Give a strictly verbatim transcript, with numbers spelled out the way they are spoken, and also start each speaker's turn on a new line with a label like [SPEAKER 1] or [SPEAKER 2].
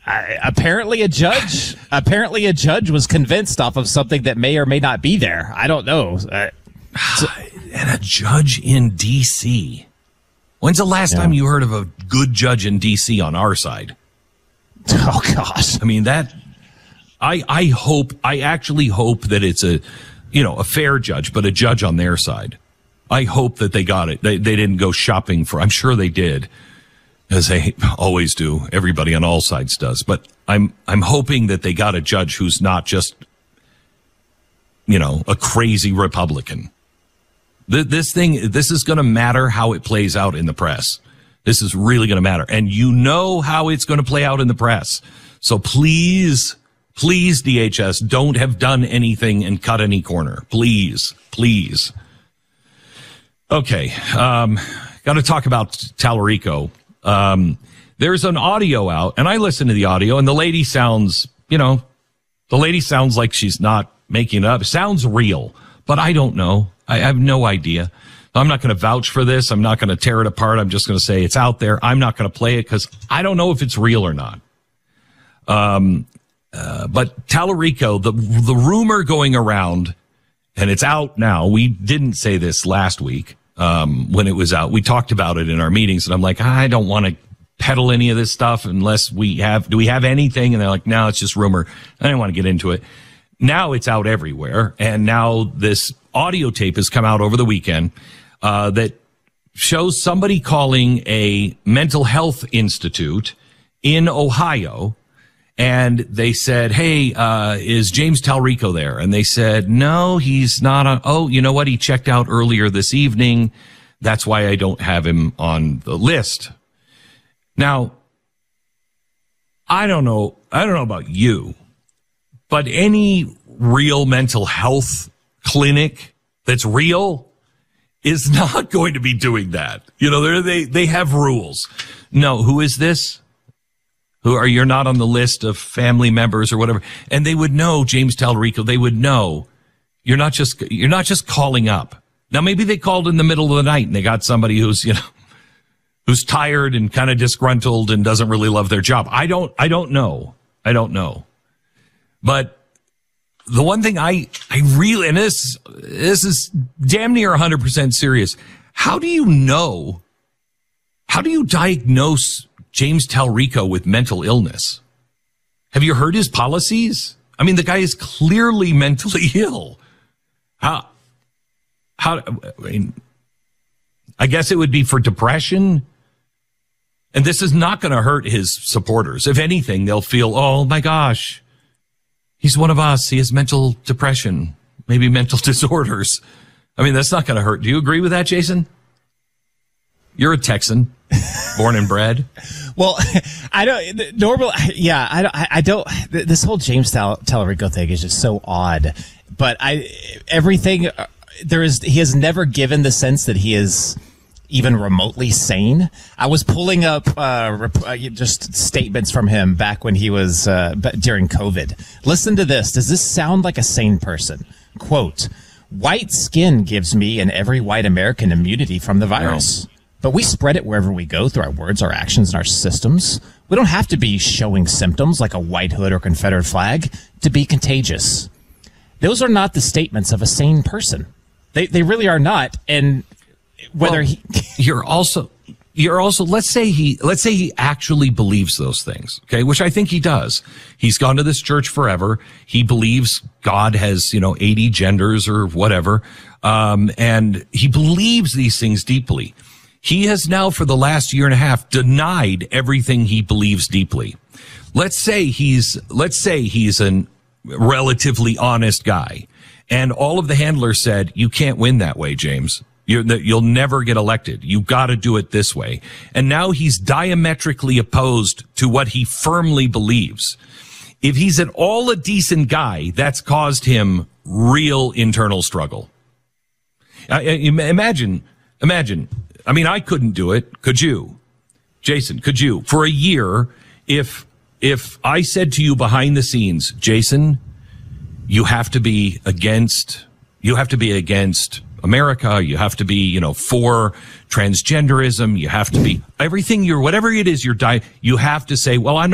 [SPEAKER 1] I, apparently a judge apparently a judge was convinced off of something that may or may not be there. I don't know. Uh, so,
[SPEAKER 2] and a judge in D C. When's the last
[SPEAKER 1] yeah.
[SPEAKER 2] time you heard of a good judge in D C on our side?
[SPEAKER 1] Oh gosh.
[SPEAKER 2] I mean, that I I hope I actually hope that it's a you know, a fair judge, but a judge on their side. I hope that they got it. They they didn't go shopping for, I'm sure they did, as they always do. Everybody on all sides does. But I'm I'm hoping that they got a judge who's not just, you know, a crazy Republican. This thing, this is going to matter how it plays out in the press. This is really going to matter. And you know how it's going to play out in the press. So please, please, D H S, don't have done anything and cut any corner. Please, please. Okay, um, got to talk about Tallarico. Um, there's an audio out, and I listened to the audio, and the lady sounds, you know, the lady sounds like she's not making it up. It sounds real, but I don't know. I have no idea. I'm not going to vouch for this. I'm not going to tear it apart. I'm just going to say it's out there. I'm not going to play it because I don't know if it's real or not. Um, uh, but Tallarico, the the rumor going around, and it's out now. We didn't say this last week um, when it was out. We talked about it in our meetings, and I'm like, I don't want to peddle any of this stuff unless we have. Do we have anything? And they're like, no, it's just rumor. I didn't want to get into it. Now it's out everywhere, and now this audio tape has come out over the weekend uh, that shows somebody calling a mental health institute in Ohio, and they said, hey, uh, is James Tallarico there? And they said, no, he's not on. Oh, you know what? He checked out earlier this evening. That's why I don't have him on the list. Now, I don't know. I don't know about you, but any real mental health clinic that's real is not going to be doing that. You know, they they have rules. No, who is this? Who are you're not on the list of family members or whatever? And they would know James Tallarico. They would know you're not just you're not just calling up. Now maybe they called in the middle of the night and they got somebody who's you know who's tired and kind of disgruntled and doesn't really love their job. I don't I don't know. I don't know. But the one thing I, I really, and this, this is damn near one hundred percent serious. How do you know, how do you diagnose James Tallarico with mental illness? Have you heard his policies? I mean, the guy is clearly mentally ill. How, how, I mean, I guess it would be for depression. And this is not going to hurt his supporters. If anything, they'll feel, oh my gosh, he's one of us. He has mental depression, maybe mental disorders. I mean, that's not going to hurt. Do you agree with that, Jason? You're a Texan, born and bred.
[SPEAKER 1] Well, I don't, normal, yeah, I don't, I don't, this whole James Tallarico thing is just so odd. But I, everything, there is, he has never given the sense that he is even remotely sane. I was pulling up uh, just statements from him back when he was uh, during COVID. Listen to this. Does this sound like a sane person? Quote, white skin gives me and every white American immunity from the virus. No. But we spread it wherever we go through our words, our actions, and our systems. We don't have to be showing symptoms like a white hood or Confederate flag to be contagious. Those are not the statements of a sane person. They they really are not. And whether well, he
[SPEAKER 2] you're also you're also let's say he let's say he actually believes those things, okay, which I think he does. He's gone to this church forever. He believes God has, you know, eighty genders or whatever, um and he believes these things deeply. He has now for the last year and a half denied everything he believes deeply. Let's say he's let's say he's a relatively honest guy, and all of the handlers said, you can't win that way, James. You're, you'll never get elected. You've got to do it this way. And now he's diametrically opposed to what he firmly believes. If he's at all a decent guy, that's caused him real internal struggle. Uh, imagine, imagine. I mean, I couldn't do it. Could you? Jason, could you? For a year, if, if I said to you behind the scenes, Jason, you have to be against, you have to be against America, you have to be, you know, for transgenderism, you have to be everything you're, whatever it is you're, di- you have to say, well, I'm not